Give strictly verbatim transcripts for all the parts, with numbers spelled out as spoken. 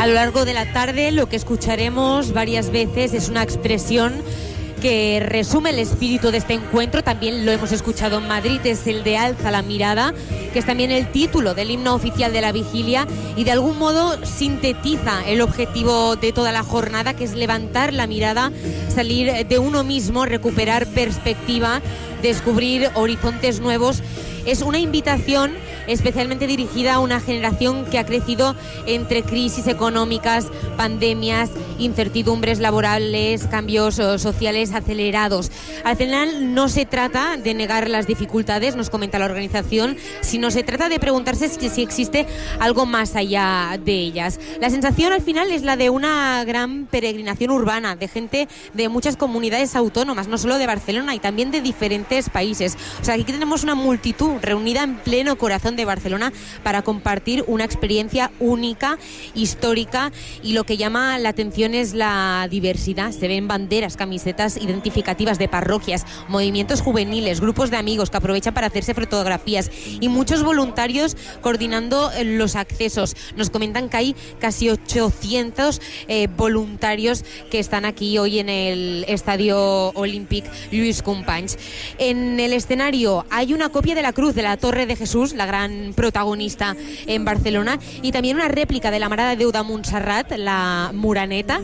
A lo largo de la tarde lo que escucharemos varias veces es una expresión que resume el espíritu de este encuentro. También lo hemos escuchado en Madrid, es el de Alza la mirada, que es también el título del himno oficial de la vigilia y de algún modo sintetiza el objetivo de toda la jornada, que es levantar la mirada, salir de uno mismo, recuperar perspectiva, descubrir horizontes nuevos. Es una invitación especialmente dirigida a una generación que ha crecido entre crisis económicas, pandemias, incertidumbres laborales, cambios sociales acelerados. Al final no se trata de negar las dificultades, nos comenta la organización, sino se trata de preguntarse si, si existe algo más allá de ellas. La sensación al final es la de una gran peregrinación urbana, de gente de muchas comunidades autónomas, no solo de Barcelona, y también de diferentes países. O sea, aquí tenemos una multitud reunida en pleno corazón de Barcelona para compartir una experiencia única, histórica, y lo que llama la atención es la diversidad. Se ven banderas, camisetas identificativas de parroquias, movimientos juveniles, grupos de amigos que aprovechan para hacerse fotografías y muchos voluntarios coordinando los accesos. Nos comentan que hay casi ochocientos eh, voluntarios que están aquí hoy en el Estadio Olímpic Lluís Companys. En el escenario hay una copia de la cruz de la Torre de Jesús, la gran protagonista en Barcelona, y también una réplica de la Mare de Déu de Montserrat, la Moreneta,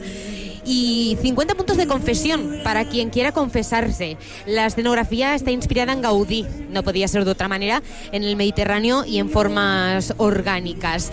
y cincuenta puntos de confesión para quien quiera confesarse. La escenografía está inspirada en Gaudí, no podía ser de otra manera, en el Mediterráneo y en formas orgánicas.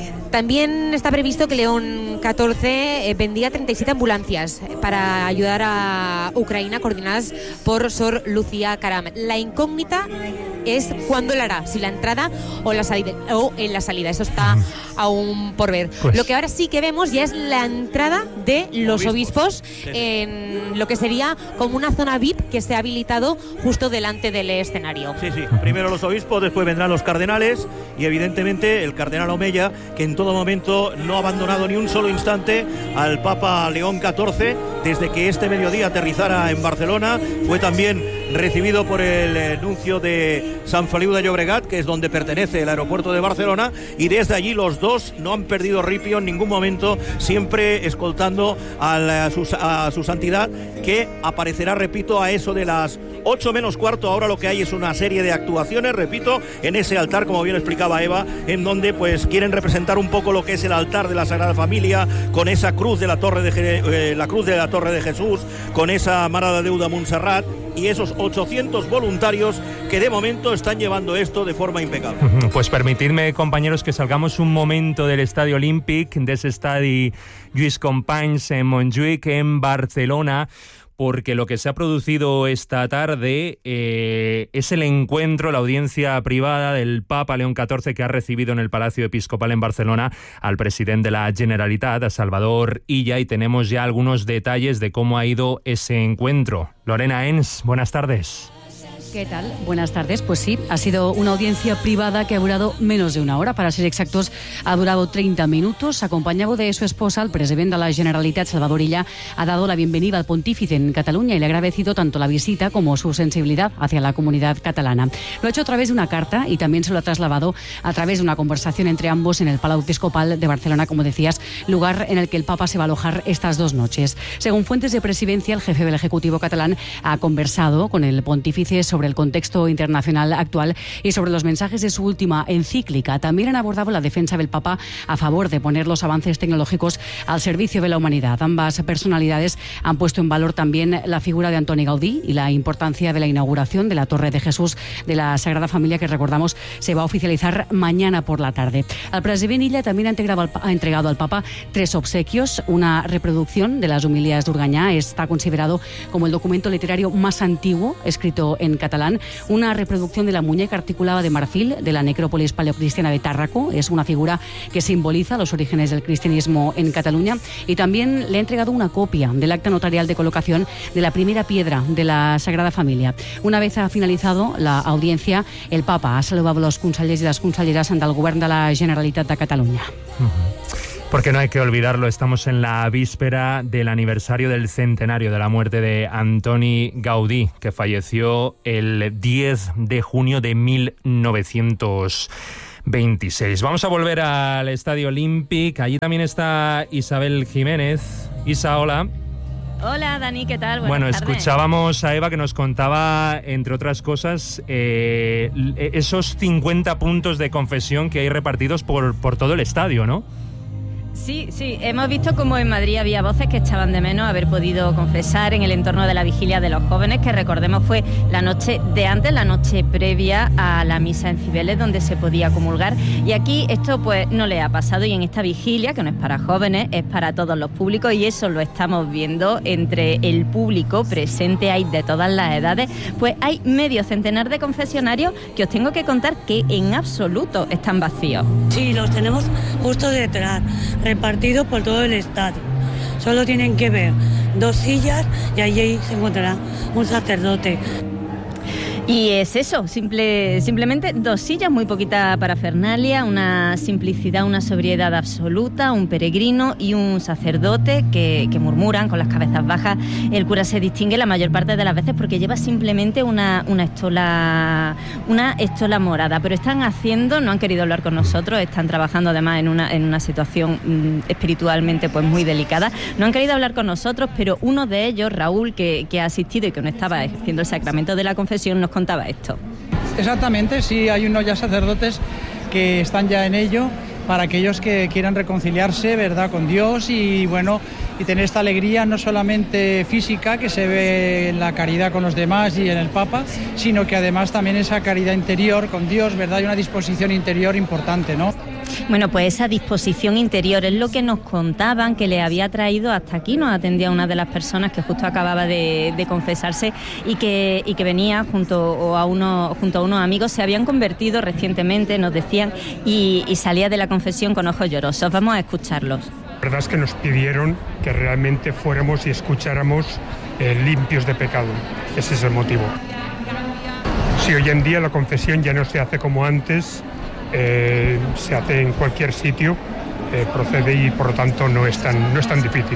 También está previsto que León catorce eh, vendía treinta y siete ambulancias para ayudar a Ucrania, coordinadas por Sor Lucía Caram. La incógnita es cuándo la hará, si la entrada o, la salida, o en la salida. Eso está aún por ver. Pues lo que ahora sí que vemos ya es la entrada de los obispos, obispos en lo que sería como una zona V I P que se ha habilitado justo delante del escenario. Sí, sí. Primero los obispos, después vendrán los cardenales y evidentemente el cardenal Omeya, que en todo momento no ha abandonado ni un solo instante al Papa León catorce desde que este mediodía aterrizara en Barcelona. Fue también recibido por el nuncio de San Feliu de Llobregat, que es donde pertenece el aeropuerto de Barcelona, y desde allí los dos no han perdido ripio en ningún momento, siempre escoltando a, la, a, su, a su santidad, que aparecerá, repito, a eso de las ocho menos cuarto. Ahora lo que hay es una serie de actuaciones, repito, en ese altar, como bien explicaba Eva, en donde pues quieren representar un poco lo que es el altar de la Sagrada Familia, con esa cruz de la Torre de, eh, la cruz de la Torre de Jesús, con esa Mare de Déu de Montserrat, y esos ochocientos voluntarios que de momento están llevando esto de forma impecable. Pues permitidme, compañeros, que salgamos un momento del Estadio Olímpic, de ese Estadi Lluís Companys en Montjuïc, en Barcelona, porque lo que se ha producido esta tarde eh, es el encuentro, la audiencia privada del Papa León catorce, que ha recibido en el Palacio Episcopal en Barcelona al presidente de la Generalitat, a Salvador Illa, y tenemos ya algunos detalles de cómo ha ido ese encuentro. Lorena Ens, buenas tardes. ¿Qué tal? Buenas tardes. Pues sí, ha sido una audiencia privada que ha durado menos de una hora. Para ser exactos, ha durado treinta minutos. Acompañado de su esposa, el presidente de la Generalitat, Salvador Illa, ha dado la bienvenida al pontífice en Cataluña y le ha agradecido tanto la visita como su sensibilidad hacia la comunidad catalana. Lo ha hecho a través de una carta y también se lo ha trasladado a través de una conversación entre ambos en el Palau Episcopal de Barcelona, como decías, lugar en el que el Papa se va a alojar estas dos noches. Según fuentes de presidencia, el jefe del Ejecutivo catalán ha conversado con el pontífice sobre sobre el contexto internacional actual y sobre los mensajes de su última encíclica. También han abordado la defensa del Papa a favor de poner los avances tecnológicos al servicio de la humanidad. Ambas personalidades han puesto en valor también la figura de Antoni Gaudí y la importancia de la inauguración de la Torre de Jesús de la Sagrada Familia, que recordamos se va a oficializar mañana por la tarde. El president Illa también ha entregado al, ha entregado al Papa tres obsequios. Una reproducción de las homilías de Urganyà, está considerado como el documento literario más antiguo escrito en catalán. Una reproducción de la muñeca articulada de marfil de la necrópolis paleocristiana de Tárraco. Es una figura que simboliza los orígenes del cristianismo en Cataluña. Y también le ha entregado una copia del acta notarial de colocación de la primera piedra de la Sagrada Familia. Una vez ha finalizado la audiencia, el Papa ha saludado a los consellers y las conselleres del Govern de la Generalitat de Cataluña. Uh-huh. Porque no hay que olvidarlo, estamos en la víspera del aniversario del centenario de la muerte de Antoni Gaudí, que falleció el diez de junio de mil novecientos veintiséis. Vamos a volver al Estadio Olímpic. Allí también está Isabel Jiménez. Isa, hola. Hola, Dani, ¿qué tal? Buenas bueno, tardes. Escuchábamos a Eva que nos contaba, entre otras cosas, eh, esos cincuenta puntos de confesión que hay repartidos por, por todo el estadio, ¿no? Sí, sí, hemos visto como en Madrid había voces que echaban de menos haber podido confesar en el entorno de la vigilia de los jóvenes, que recordemos fue la noche de antes, la noche previa a la misa en Cibeles, donde se podía comulgar. Y aquí esto pues no le ha pasado, y en esta vigilia, que no es para jóvenes, es para todos los públicos, y eso lo estamos viendo entre el público presente, hay de todas las edades, pues hay medio centenar de confesionarios que os tengo que contar que en absoluto están vacíos. Sí, los tenemos justo detrás, repartidos por todo el estadio. Solo tienen que ver dos sillas y allí se encontrará un sacerdote. Y es eso, simple, simplemente dos sillas, muy poquita parafernalia, una simplicidad, una sobriedad absoluta, un peregrino y un sacerdote que, que murmuran con las cabezas bajas. El cura se distingue la mayor parte de las veces porque lleva simplemente una, una estola una estola morada, pero están haciendo, no han querido hablar con nosotros, están trabajando además en una, en una situación mmm, espiritualmente pues muy delicada, no han querido hablar con nosotros, pero uno de ellos, Raúl, que, que ha asistido y que no estaba ejerciendo el sacramento de la confesión, nos contaba esto. Exactamente, sí, hay unos ya sacerdotes que están ya en ello para aquellos que quieran reconciliarse, ¿verdad?, con Dios y bueno, y tener esta alegría no solamente física que se ve en la caridad con los demás y en el Papa, sino que además también esa caridad interior con Dios, ¿verdad?, y una disposición interior importante, ¿no? Bueno, pues esa disposición interior es lo que nos contaban que le había traído hasta aquí. Nos atendía una de las personas que justo acababa de, de confesarse y que, y que venía junto a, uno, junto a unos amigos. Se habían convertido recientemente, nos decían, y, y salía de la confesión con ojos llorosos. Vamos a escucharlos. La verdad es que nos pidieron que realmente fuéramos y escucháramos eh, limpios de pecado. Ese es el motivo. Si hoy en día la confesión ya no se hace como antes, Eh, se hace en cualquier sitio, eh, procede y por lo tanto no es tan, no es tan difícil.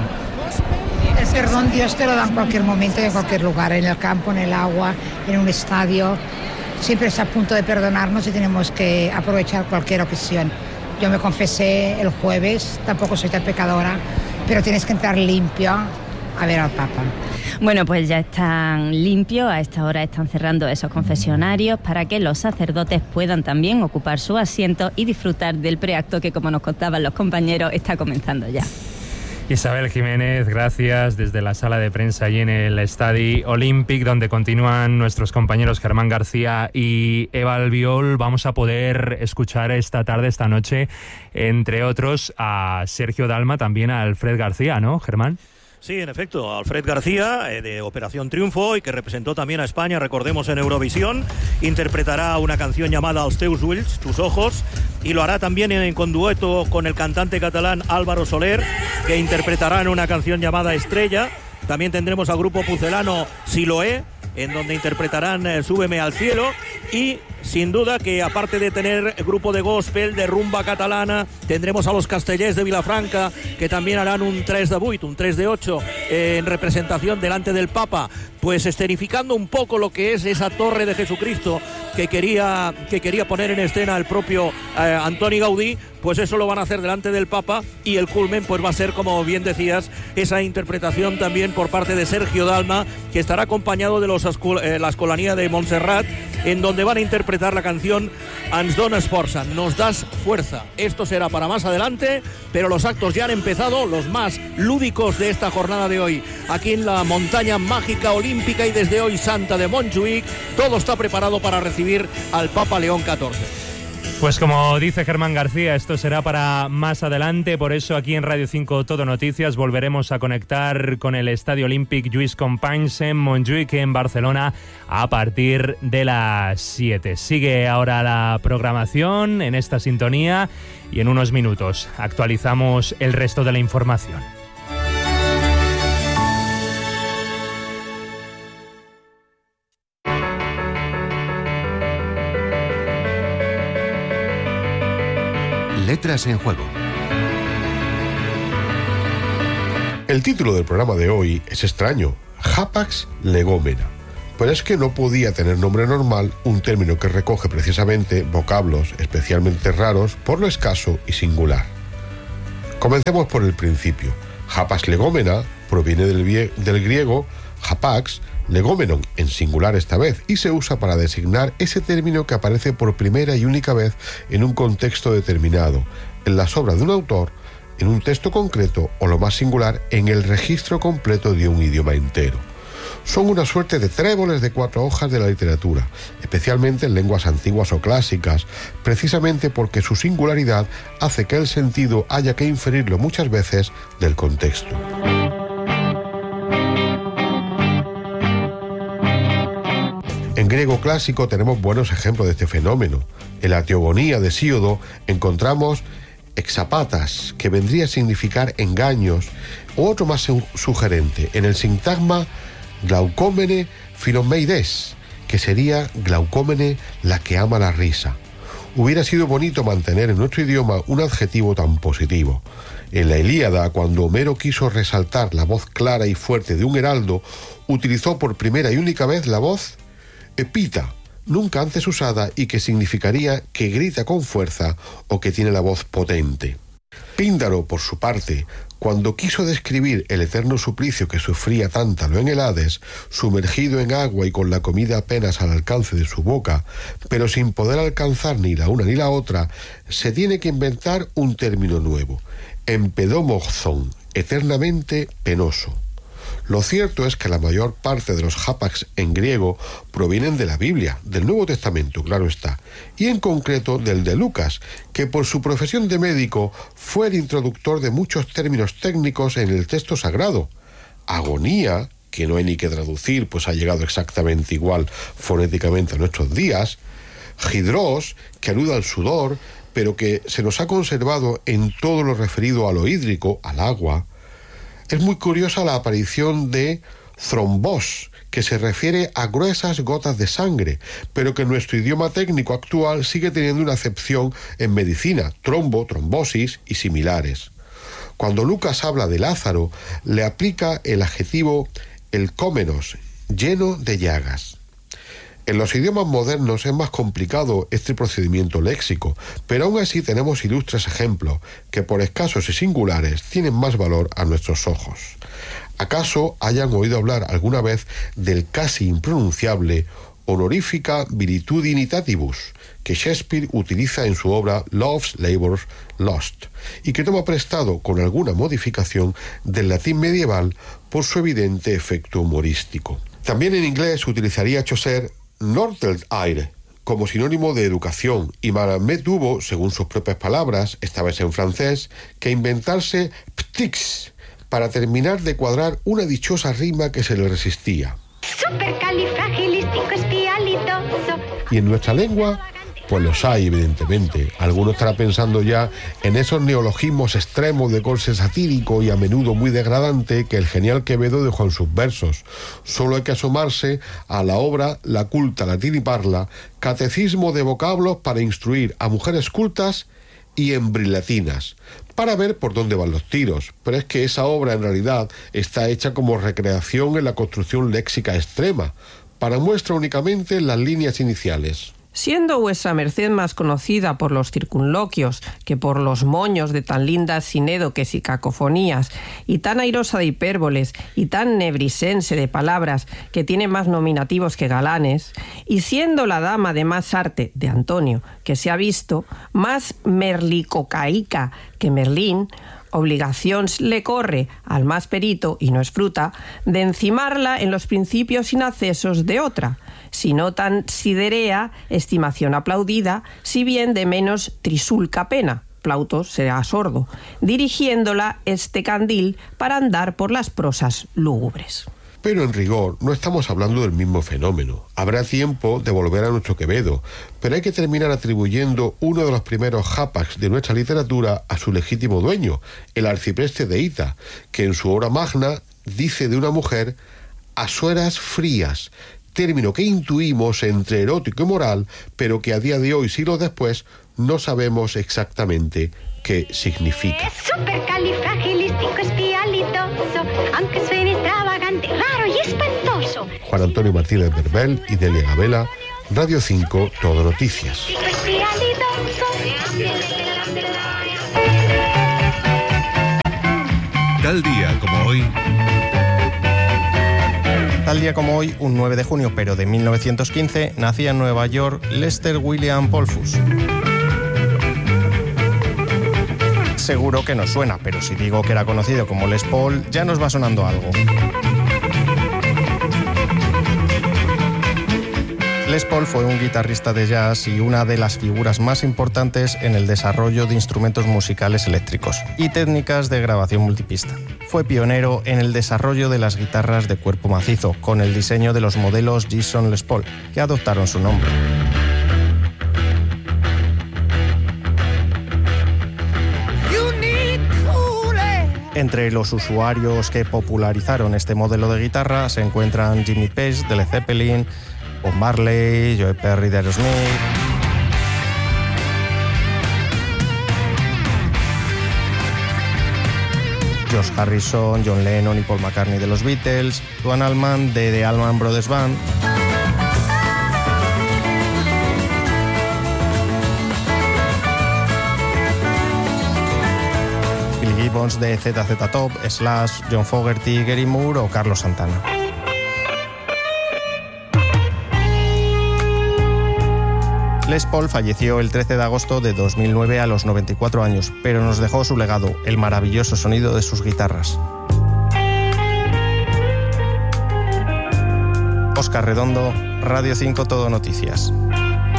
El perdón Dios te lo da en cualquier momento y en cualquier lugar, en el campo, en el agua, en un estadio. Siempre está a punto de perdonarnos y tenemos que aprovechar cualquier ocasión. Yo me confesé el jueves, tampoco soy tan pecadora, pero tienes que entrar limpio a ver al Papa. Bueno, pues ya están limpios, a esta hora están cerrando esos confesionarios para que los sacerdotes puedan también ocupar su asiento y disfrutar del preacto que, como nos contaban los compañeros, está comenzando ya. Isabel Jiménez, gracias desde la sala de prensa allí en el Estadio Olímpic, donde continúan nuestros compañeros Germán García y Eva Albiol. Vamos a poder escuchar esta tarde, esta noche, entre otros, a Sergio Dalma, también a Alfred García, ¿no, Germán? Sí, en efecto, Alfred García, eh, de Operación Triunfo, y que representó también a España, recordemos, en Eurovisión, interpretará una canción llamada Els teus ulls, tus ojos, y lo hará también en, con dueto con el cantante catalán Álvaro Soler, que interpretará en una canción llamada Estrella. También tendremos al grupo pucelano Siloé, en donde interpretarán eh, Súbeme al cielo, y sin duda que aparte de tener grupo de gospel, de rumba catalana, tendremos a los Castellers de Vilafranca, que también harán un tres de vuit, un tres de ocho eh, en representación delante del Papa, pues escenificando un poco lo que es esa torre de Jesucristo que quería, que quería poner en escena el propio eh, Antoni Gaudí. Pues eso lo van a hacer delante del Papa, y el culmen pues va a ser, como bien decías, esa interpretación también por parte de Sergio Dalma, que estará acompañado de los, eh, la Escolanía de Montserrat, en donde van a interpretar la canción Ens dones força, nos das fuerza. Esto será para más adelante, pero los actos ya han empezado, los más lúdicos de esta jornada de hoy, aquí en la montaña mágica olímpica y desde hoy santa de Montjuïc. Todo está preparado para recibir al Papa León catorce. Pues como dice Germán García, esto será para más adelante, por eso aquí en Radio cinco Todo Noticias volveremos a conectar con el Estadio Olímpic Lluís Companys en Montjuïc, en Barcelona, a partir de las siete. Sigue ahora la programación en esta sintonía y en unos minutos actualizamos el resto de la información. Letras en juego. El título del programa de hoy es extraño: Hapax legomena. Pero es que no podía tener nombre normal un término que recoge precisamente vocablos especialmente raros por lo escaso y singular. Comencemos por el principio. Hapax legomena proviene del, vie- del griego hapax, legomenon, en singular esta vez, y se usa para designar ese término que aparece por primera y única vez en un contexto determinado, en las obras de un autor, en un texto concreto o, lo más singular, en el registro completo de un idioma entero. Son una suerte de tréboles de cuatro hojas de la literatura, especialmente en lenguas antiguas o clásicas, precisamente porque su singularidad hace que el sentido haya que inferirlo muchas veces del contexto. En griego clásico tenemos buenos ejemplos de este fenómeno. En la Teogonía de Hesíodo encontramos exapatas, que vendría a significar engaños, o otro más sugerente, en el sintagma glaucómene filomeides, que sería glaucómene, la que ama la risa. Hubiera sido bonito mantener en nuestro idioma un adjetivo tan positivo. En la Ilíada, cuando Homero quiso resaltar la voz clara y fuerte de un heraldo, utilizó por primera y única vez la voz epita, nunca antes usada y que significaría que grita con fuerza o que tiene la voz potente. Píndaro, por su parte, cuando quiso describir el eterno suplicio que sufría Tántalo en el Hades, sumergido en agua y con la comida apenas al alcance de su boca, pero sin poder alcanzar ni la una ni la otra, se tiene que inventar un término nuevo, empedomozón, eternamente penoso. Lo cierto es que la mayor parte de los hapax en griego provienen de la Biblia, del Nuevo Testamento, claro está, y en concreto del de Lucas, que por su profesión de médico fue el introductor de muchos términos técnicos en el texto sagrado. Agonía, que no hay ni que traducir, pues ha llegado exactamente igual fonéticamente a nuestros días. Hidros, que alude al sudor, pero que se nos ha conservado en todo lo referido a lo hídrico, al agua. Es muy curiosa la aparición de thrombos, que se refiere a gruesas gotas de sangre, pero que en nuestro idioma técnico actual sigue teniendo una acepción en medicina, trombo, trombosis y similares. Cuando Lucas habla de Lázaro, le aplica el adjetivo elcómenos, lleno de llagas. En los idiomas modernos es más complicado este procedimiento léxico, pero aún así tenemos ilustres ejemplos que, por escasos y singulares, tienen más valor a nuestros ojos. ¿Acaso hayan oído hablar alguna vez del casi impronunciable honorifica viritudinitatibus, que Shakespeare utiliza en su obra Love's Labour's Lost, y que toma prestado con alguna modificación del latín medieval por su evidente efecto humorístico? También en inglés utilizaría Chaucer Northelire como sinónimo de educación, y Malamé tuvo, según sus propias palabras, esta vez en francés, que inventarse ptix para terminar de cuadrar una dichosa rima que se le resistía. Y en nuestra lengua, pues los hay, evidentemente. Alguno estará pensando ya en esos neologismos extremos de corte satírico y a menudo muy degradante que el genial Quevedo dejó en sus versos. Solo hay que asomarse a la obra La culta latiniparla, catecismo de vocablos para instruir a mujeres cultas y embrilatinas, para ver por dónde van los tiros. Pero es que esa obra en realidad está hecha como recreación en la construcción léxica extrema, para muestra únicamente las líneas iniciales. Siendo vuestra merced más conocida por los circunloquios que por los moños de tan lindas sinédoques y cacofonías, y tan airosa de hipérboles, y tan nebrisense de palabras que tiene más nominativos que galanes, y siendo la dama de más arte de Antonio que se ha visto, más merlicocaica que Merlín, obligación le corre al más perito, y no es fruta, de encimarla en los principios sin accesos de otra, sino tan siderea, estimación aplaudida, si bien de menos trisulca pena, Plauto será sordo, dirigiéndola este candil para andar por las prosas lúgubres. Pero en rigor no estamos hablando del mismo fenómeno. Habrá tiempo de volver a nuestro Quevedo, pero hay que terminar atribuyendo uno de los primeros hapax de nuestra literatura a su legítimo dueño, el arcipreste de Hita, que en su obra magna dice de una mujer a sueras frías, término que intuimos entre erótico y moral, pero que a día de hoy, siglos después, no sabemos exactamente qué significa. Es supercalifragilísticoespialidoso, aunque suene extravagante, raro y espantoso. Juan Antonio Martínez Berbel y Delia Gabela, Radio cinco, Todo Noticias. Tal día como hoy... Tal día como hoy, un nueve de junio, pero de mil novecientos quince, nacía en Nueva York Lester William Polfus. Seguro que nos suena, pero si digo que era conocido como Les Paul, ya nos va sonando algo. Les Paul fue un guitarrista de jazz y una de las figuras más importantes en el desarrollo de instrumentos musicales eléctricos y técnicas de grabación multipista. Fue pionero en el desarrollo de las guitarras de cuerpo macizo, con el diseño de los modelos Gibson Les Paul, que adoptaron su nombre. Entre los usuarios que popularizaron este modelo de guitarra se encuentran Jimmy Page de Led Zeppelin, Bob Marley, Joe Perry de Aerosmith, George Harrison, John Lennon y Paul McCartney de los Beatles, Duane Allman de The Allman Brothers Band, Billy Gibbons de Z Z Top, Slash, John Fogerty, Gary Moore o Carlos Santana. Les Paul falleció el trece de agosto de dos mil nueve a los noventa y cuatro años, pero nos dejó su legado, el maravilloso sonido de sus guitarras. Óscar Redondo, Radio cinco Todo Noticias.